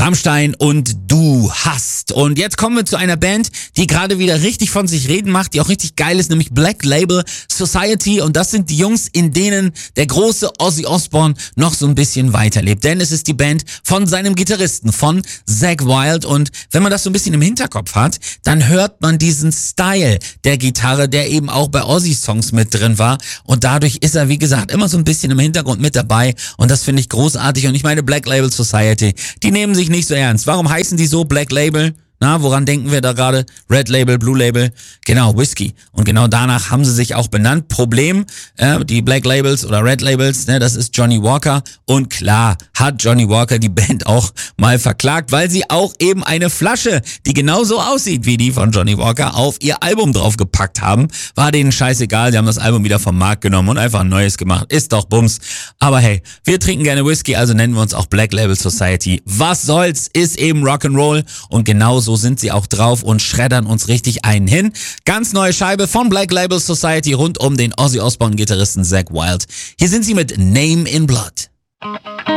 Rammstein und Du hast. Und jetzt kommen wir zu einer Band, die gerade wieder richtig von sich reden macht, die auch richtig geil ist, nämlich Black Label Society. Und das sind die Jungs, in denen der große Ozzy Osbourne noch so ein bisschen weiterlebt. Denn es ist die Band von seinem Gitarristen, von Zakk Wylde. Und wenn man das so ein bisschen im Hinterkopf hat, dann hört man diesen Style der Gitarre, der eben auch bei Ozzy Songs mit drin war. Und dadurch ist er, wie gesagt, immer so ein bisschen im Hintergrund mit dabei. Und das finde ich großartig. Und ich meine, Black Label Society, die nehmen sich nicht so ernst. Warum heißen die so Black Label? Na, woran denken wir da gerade? Red Label, Blue Label, genau, Whisky. Und genau danach haben sie sich auch benannt. Problem, die Black Labels oder Red Labels, ne, das ist Johnny Walker. Und klar hat Johnny Walker die Band auch mal verklagt, weil sie auch eben eine Flasche, die genauso aussieht wie die von Johnny Walker, auf ihr Album draufgepackt haben. War denen scheißegal, sie haben das Album wieder vom Markt genommen und einfach ein neues gemacht. Ist doch Bums. Aber hey, wir trinken gerne Whisky, also nennen wir uns auch Black Label Society. Was soll's, ist eben Rock'n'Roll und genauso sind sie auch drauf und schreddern uns richtig einen hin. Ganz neue Scheibe von Black Label Society rund um den Ozzy Osbourne Gitarristen Zakk Wylde. Hier sind sie mit Name in Blood.